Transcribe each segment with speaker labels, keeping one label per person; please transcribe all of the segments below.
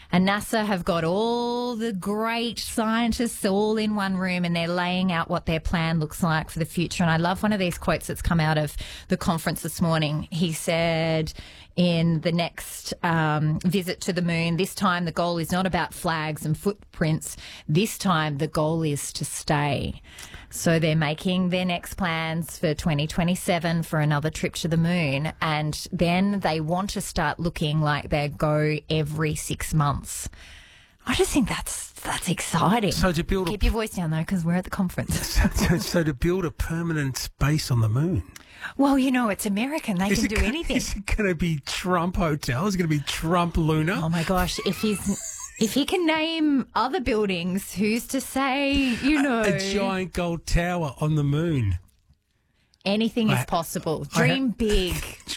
Speaker 1: And NASA have got all the great scientists all in one room and they're laying out what their plan looks like for the future. And I love one of these quotes that's come out of the conference this morning. He said, in the next visit to the moon, this time the goal is not about flags and footprints. This time the goal is to stay. So they're making their next plans for 2027 for another trip to the moon. And then they want to start looking like they go every 6 months. I just think that's exciting.
Speaker 2: So to build
Speaker 1: Keep your voice down, though, because we're at the conference.
Speaker 2: so to build a permanent base on the moon.
Speaker 1: Well, you know, it's American. They can do anything.
Speaker 2: Is it going to be Trump Hotel? Is it going to be Trump Luna?
Speaker 1: Oh, my gosh. If he can name other buildings, who's to say, you know.
Speaker 2: A giant gold tower on the moon.
Speaker 1: Anything is possible. Dream big.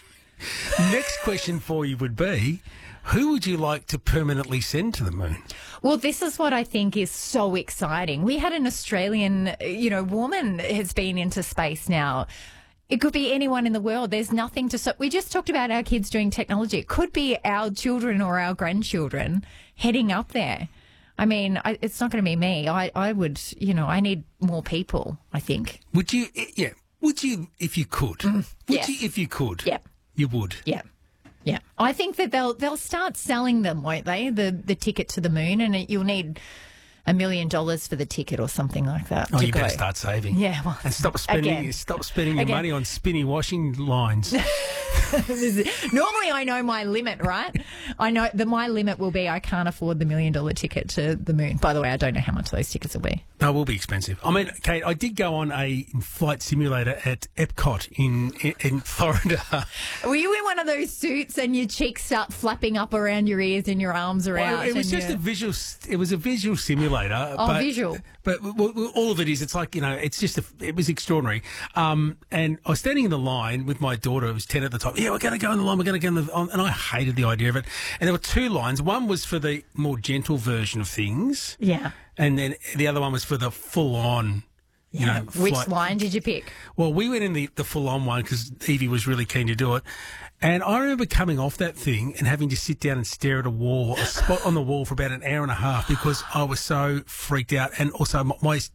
Speaker 2: Next question for you would be, who would you like to permanently send to the moon?
Speaker 1: Well, this is what I think is so exciting. We had an Australian, woman has been into space now. It could be anyone in the world. There's nothing to stop. We just talked about our kids doing technology. It could be our children or our grandchildren heading up there. I mean, it's not going to be me. I would, I need more people, I think.
Speaker 2: Would you? Yeah. Would you, if you could? Would
Speaker 1: yes.
Speaker 2: you, if you could?
Speaker 1: Yep.
Speaker 2: You would?
Speaker 1: Yeah. Yeah. I think that they'll start selling them, won't they? The ticket to the moon, and you'll need $1 million for the ticket or something like that.
Speaker 2: Oh, you better start saving.
Speaker 1: Yeah, well,
Speaker 2: and stop spending your money on spinny washing lines.
Speaker 1: Normally, I know my limit, right? I know that my limit will be I can't afford the $1 million ticket to the moon. By the way, I don't know how much those tickets will be.
Speaker 2: They will be expensive. I mean, Kate, I did go on a flight simulator at Epcot in Florida.
Speaker 1: Were you in one of those suits and your cheeks start flapping up around your ears and your arms are out?
Speaker 2: It was just a visual. It was a visual simulator.
Speaker 1: Oh, visual.
Speaker 2: But all of it is, it's like, it's just, it was extraordinary. And I was standing in the line with my daughter, who was 10 at the time. Yeah, we're going to go in the line, and I hated the idea of it. And there were two lines. One was for the more gentle version of things.
Speaker 1: Yeah.
Speaker 2: And then the other one was for the full-on,
Speaker 1: Which line did you pick?
Speaker 2: Well, we went in the full-on one because Evie was really keen to do it. And I remember coming off that thing and having to sit down and stare at a spot on the wall for about an hour and a half because I was so freaked out. And also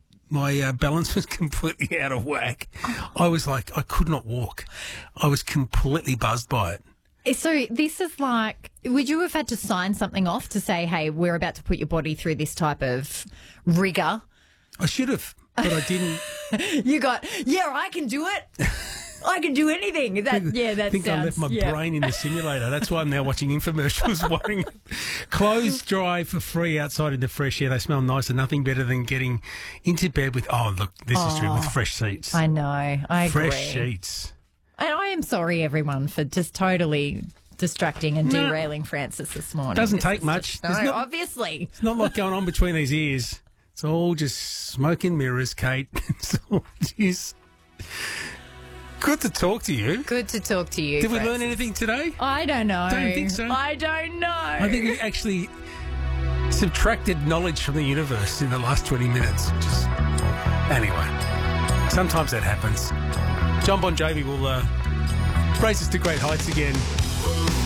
Speaker 2: my balance was completely out of whack. I was like, I could not walk. I was completely buzzed by it.
Speaker 1: So this is like, would you have had to sign something off to say, hey, we're about to put your body through this type of rigour?
Speaker 2: I should have, but I didn't.
Speaker 1: You got, I can do it. I can do anything.
Speaker 2: I think I left my brain in the simulator. That's why I'm now watching infomercials. Worrying. Clothes dry for free outside in the fresh air. They smell nice and nothing better than getting into bed with, this is true, with fresh sheets.
Speaker 1: I know. I agree.
Speaker 2: Fresh sheets.
Speaker 1: And I am sorry, everyone, for just totally distracting and derailing Francis this morning.
Speaker 2: Doesn't take much.
Speaker 1: Obviously.
Speaker 2: It's not a lot going on between these ears. It's all just smoke and mirrors, Kate. Jeez. Good to talk to you.
Speaker 1: Good to talk to you.
Speaker 2: Did we learn anything today?
Speaker 1: I don't know.
Speaker 2: Don't think so.
Speaker 1: I don't know.
Speaker 2: I think we actually subtracted knowledge from the universe in the last 20 minutes. Anyway, sometimes that happens. John Bon Jovi will raise us to great heights again.